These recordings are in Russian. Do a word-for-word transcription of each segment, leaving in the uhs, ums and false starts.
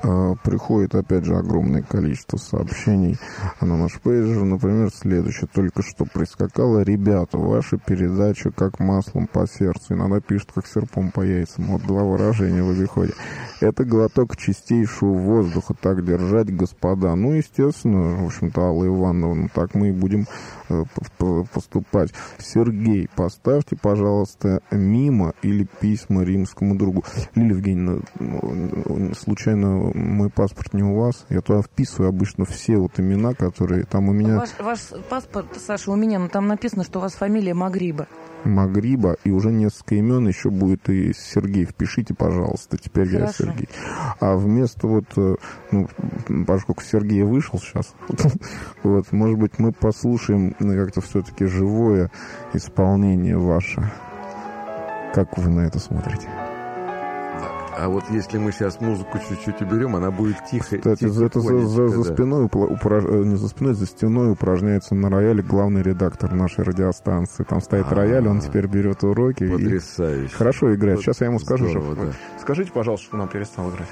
Приходит, опять же, огромное количество сообщений на наш пейджер. Например, следующее. Только что прискакала. Ребята, ваша передача как маслом по сердцу. Иногда пишут, как серпом по яйцам. Вот два выражения в обиходе. Это глоток чистейшего воздуха. Так держать, господа. Ну, естественно, в общем-то, Алла Ивановна, так мы и будем поступать. Сергей, поставьте, пожалуйста, мимо или письма римскому другу. Лилия Евгеньевна, случайно мой паспорт не у вас? Я туда вписываю обычно все вот имена, которые там у меня... Ваш, ваш паспорт, Саша, у меня, но там написано, что у вас фамилия Магриба. Магриба, и уже несколько имен еще будет и Сергей. Впишите, пожалуйста, теперь Хорошо. Я Сергей. А вместо вот, ну, поскольку Сергей вышел сейчас, вот, может быть, мы послушаем как-то все-таки живое исполнение ваше. Как вы на это смотрите? А вот если мы сейчас музыку чуть-чуть уберем, она будет тихо. Кстати, тихо это за, за, за спиной, упраж... не за спиной, за стеной упражняется на рояле главный редактор нашей радиостанции. Там стоит А-а-а. рояль, он теперь берет уроки. Потрясающе. И... Хорошо играет. Сейчас я ему скажу, здорово, что... Да. Скажите, пожалуйста, что он перестал играть.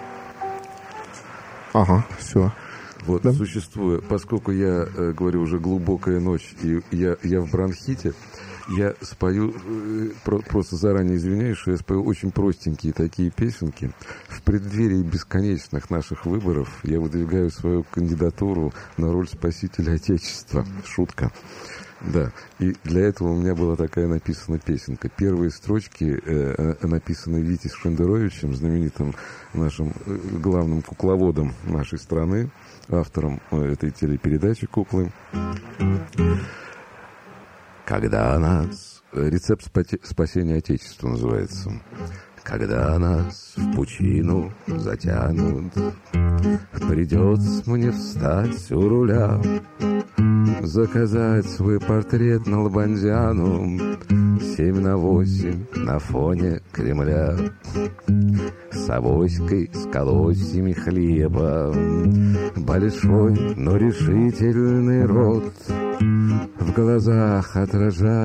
Ага, все. Вот да? Существует, поскольку я э, говорю уже глубокая ночь, и я, я в бронхите, я спою, э, про, просто заранее извиняюсь, что я спою очень простенькие такие песенки. В преддверии бесконечных наших выборов я выдвигаю свою кандидатуру на роль спасителя Отечества. Шутка. Да, и для этого у меня была такая написана песенка. Первые строчки э, написаны Витей Шендеровичем, знаменитым нашим э, главным кукловодом нашей страны, автором э, этой телепередачи «Куклы». Когда нас... Рецепт спасения Отечества называется. Когда нас в пучину затянут, придется мне встать у руля, заказать свой портрет на Лобанзяну семь на восемь на фоне Кремля, с авоськой, с колосьями хлеба, большой, но решительный рот в глазах отражает